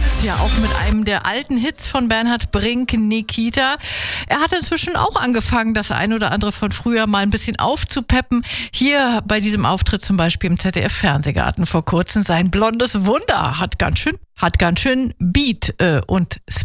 Ja, auch mit einem der alten Hits von Bernhard Brink, Nikita. Er hat inzwischen auch angefangen, das ein oder andere von früher mal ein bisschen aufzupeppen. Hier bei diesem Auftritt zum Beispiel im ZDF-Fernsehgarten vor kurzem. Sein blondes Wunder hat ganz schön Beat und